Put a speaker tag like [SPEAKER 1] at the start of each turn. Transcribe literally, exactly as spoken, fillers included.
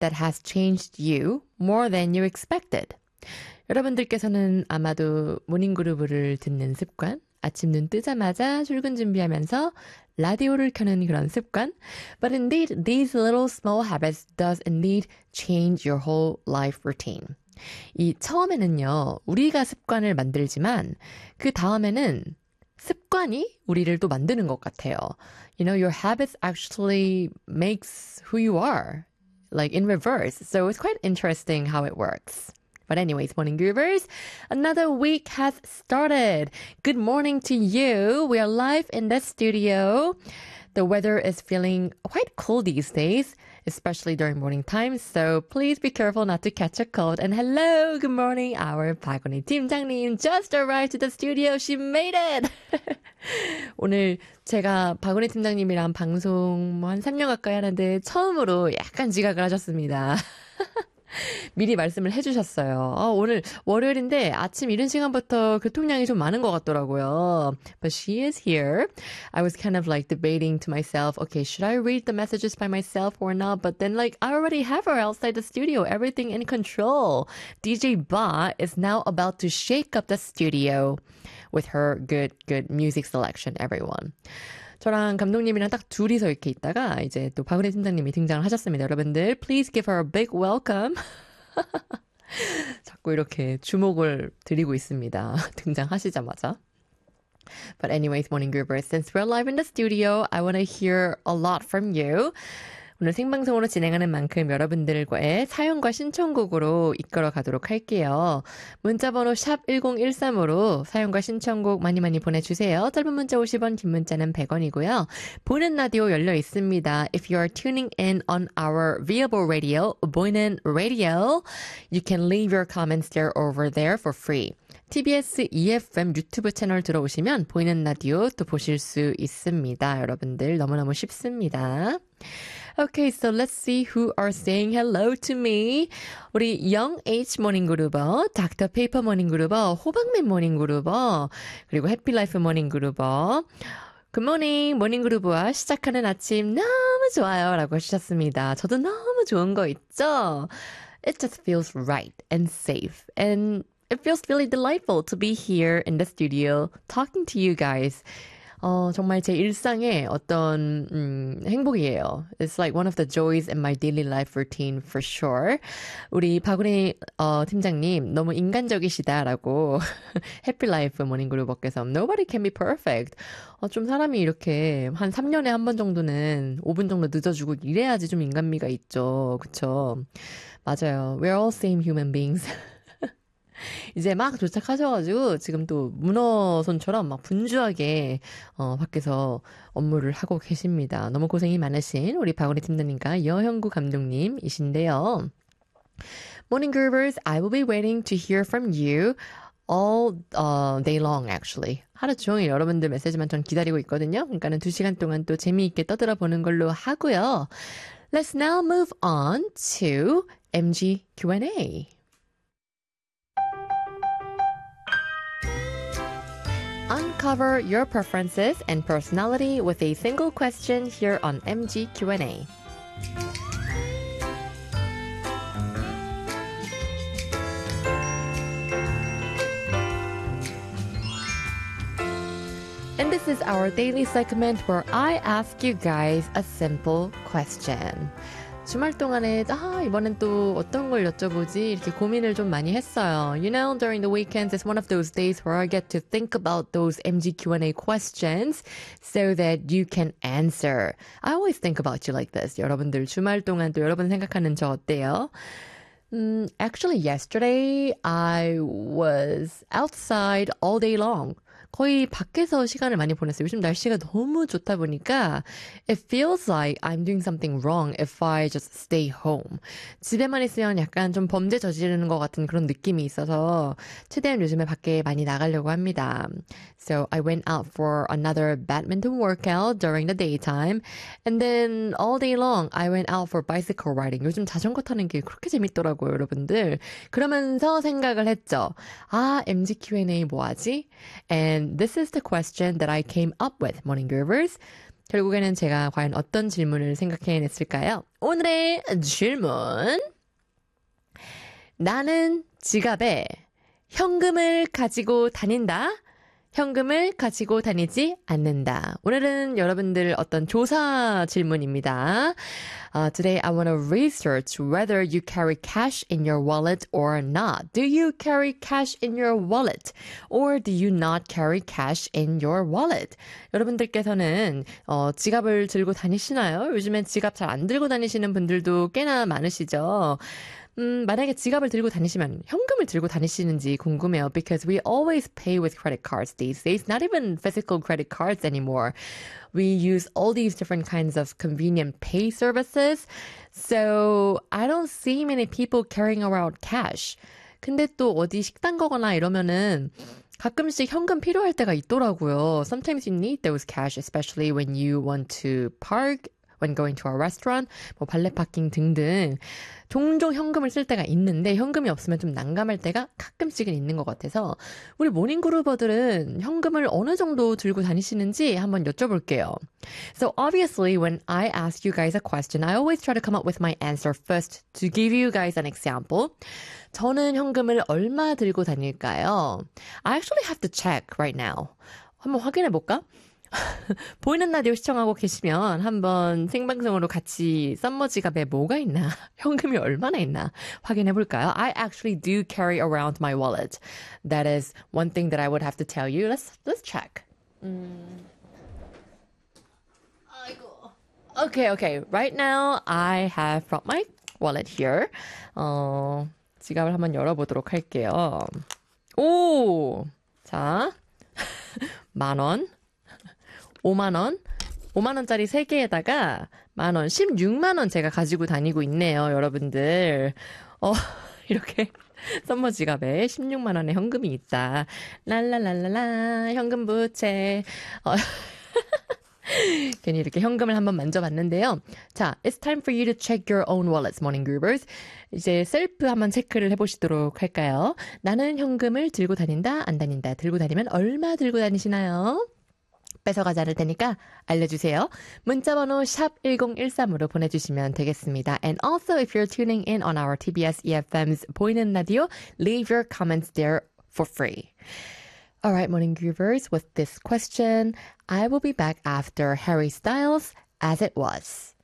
[SPEAKER 1] that has changed you more than you expected? 여러분들께서는 아마도 모닝그루브를 듣는 습관, 아침 눈 뜨자마자 출근 준비하면서 라디오를 켜는 그런 습관. But indeed, these little small habits does indeed change your whole life routine. 이 처음에는요, 우리가 습관을 만들지만 그 다음에는 습관이 우리를 또 만드는 것 같아요. You know, your habits actually makes who you are, like in reverse. So it's quite interesting how it works. But anyways, morning groovers, another week has started. Good morning to you. We are live in the studio. The weather is feeling quite cool these days, especially during morning time. So please be careful not to catch a cold. And hello, good morning. Our 박은희 팀장님 just arrived to the studio. She made it. 오늘 제가 박은희 팀장님이랑 방송 뭐 한 삼 년 가까이 하는데 처음으로 약간 지각을 하셨습니다. 미리 말씀을 해주셨어요. 어, 오늘 월요일인데 아침 이른 시간부터 교통량이 좀 많은 것 같더라고요. But she is here. I was kind of like debating to myself, okay, should I read the messages by myself or not? But then like I already have her outside the studio, everything in control. D J Ba is now about to shake up the studio with her good, good music selection, everyone. 저랑 감독님이랑 딱 둘이서 이렇게 있다가 이제 또 박은혜 팀장님이 등장을 하셨습니다. 여러분들, please give her a big welcome. 자꾸 이렇게 주목을 드리고 있습니다. 등장하시자마자. But anyways, morning groovers, since we're live in the studio, I want to hear a lot from you. 오늘 생방송으로 진행하는 만큼 여러분들과의 사연과 신청곡으로 이끌어 가도록 할게요. 문자번호 샵 일공일삼으로 사연과 신청곡 많이 많이 보내주세요. 짧은 문자 오십 원, 긴 문자는 백 원이고요. 보는 라디오 열려 있습니다. If you are tuning in on our viewable radio, 보이는 radio, you can leave your comments there over there for free. 티비에스 이에프엠 유튜브 채널 들어오시면 보이는 라디오 또 보실 수 있습니다. 여러분들 너무너무 쉽습니다. Okay, so let's see who are saying hello to me. 우리 Young H 모닝 그루버, 닥터 페이퍼 모닝 그루버, 호박맨 모닝 그루버, 그리고 해피라이프 모닝 그루버. 굿모닝 모닝 그루브와 시작하는 아침 너무 좋아요 라고 해주셨습니다. 저도 너무 좋은 거 있죠? It just feels right and safe and it feels really delightful to be here in the studio talking to you guys. 어, 정말 제 일상의 어떤 음, 행복이에요. It's like one of the joys in my daily life routine for sure. 우리 박은혜 어, 팀장님 너무 인간적이시다라고 해피라이프 모닝그룹업께서 Nobody can be perfect. 어, 좀 사람이 이렇게 한 삼 년에 한 번 정도는 오 분 정도 늦어주고 이래야지 좀 인간미가 있죠. 그쵸? 맞아요. We're all same human beings. 이제 막 도착하셔가지고 지금 또 문어손처럼 막 분주하게 어, 밖에서 업무를 하고 계십니다. 너무 고생이 많으신 우리 박은희 팀장님과 여형구 감독님이신데요. Morning Groovers, I will be waiting to hear from you all uh, day long actually. 하루 종일 여러분들 메시지만 전 기다리고 있거든요. 그러니까는 두 시간 동안 또 재미있게 떠들어 보는 걸로 하고요. Let's now move on to 엠지 Q and A. Uncover your preferences and personality with a single question here on 엠지 Q and A. And this is our daily segment where I ask you guys a simple question. 주말 동안에 아 이번엔 또 어떤 걸 여쭤보지 이렇게 고민을 좀 많이 했어요. You know, during the weekends it's one of those days where I get to think about those 엠지 Q and A questions so that you can answer. I always think about you like this. 여러분들 주말 동안 또 여러분 생각하는 저 어때요? Um, actually, yesterday I was outside all day long. 거의 밖에서 시간을 많이 보냈어요. 요즘 날씨가 너무 좋다 보니까 it feels like I'm doing something wrong if I just stay home. 집에만 있으면 약간 좀 범죄 저지르는 것 같은 그런 느낌이 있어서 최대한 요즘에 밖에 많이 나가려고 합니다. So I went out for another badminton workout during the daytime and then all day long I went out for bicycle riding. 요즘 자전거 타는 게 그렇게 재밌더라고요, 여러분들. 그러면서 생각을 했죠. 아, 엠지 Q and A 뭐하지? And this is the question that I came up with, Morning Groovers. 결국에는 제가 과연 어떤 질문을 생각해냈을까요? 오늘의 질문. 나는 지갑에 현금을 가지고 다닌다. 현금을 가지고 다니지 않는다. 오늘은 여러분들 어떤 조사 질문입니다. Uh, today I want to research whether you carry cash in your wallet or not. Do you carry cash in your wallet? Or do you not carry cash in your wallet? 여러분들께서는 어, 지갑을 들고 다니시나요? 요즘엔 지갑 잘 안 들고 다니시는 분들도 꽤나 많으시죠? 음, 만약에 지갑을 들고 다니시면 현금을 들고 다니시는지 궁금해요. Because we always pay with credit cards these days. Not even physical credit cards anymore. We use all these different kinds of convenient pay services. So I don't see many people carrying around cash. 근데 또 어디 식당 가거나 이러면은 가끔씩 현금 필요할 때가 있더라고요. Sometimes you need those cash, especially when you want to park. When going to a restaurant, 뭐 발레 파킹 등등 종종 현금을 쓸 때가 있는데 현금이 없으면 좀 난감할 때가 가끔씩은 있는 것 같아서 우리 모닝그루버들은 현금을 어느 정도 들고 다니시는지 한번 여쭤볼게요. So obviously when I ask you guys a question, I always try to come up with my answer first to give you guys an example. 저는 현금을 얼마 들고 다닐까요? I actually have to check right now. 한번 확인해 볼까? 보이는 라디오 시청하고 계시면 한번 생방송으로 같이 썸머 지갑에 뭐가 있나, 현금이 얼마나 있나 확인해 볼까요? I actually do carry around my wallet. That is one thing that I would have to tell you. Let's let's check. 음. 아이고. Okay, okay. Right now I have brought my wallet here. 어, 지갑을 한번 열어보도록 할게요. 오, 자, 만 원. 오만 원, 오만 원짜리 세 개에다가 만 원, 십육만 원 제가 가지고 다니고 있네요, 여러분들. 어, 이렇게 썸머 지갑에 십육만 원의 현금이 있다. 랄랄랄랄라, 현금 부채. 어, 괜히 이렇게 현금을 한번 만져봤는데요. 자, it's time for you to check your own wallets, morning groovers. 이제 셀프 한번 체크를 해보시도록 할까요? 나는 현금을 들고 다닌다, 안 다닌다. 들고 다니면 얼마 들고 다니시나요? 뺏어가지 않을 테니까 알려주세요. 문자번호 샵 일공일삼으로 보내주시면 되겠습니다. And also, if you're tuning in on our 티비에스 이에프엠's 보이는 라디오, leave your comments there for free. Alright, morning groovers, with this question, I will be back after Harry Styles, As It Was.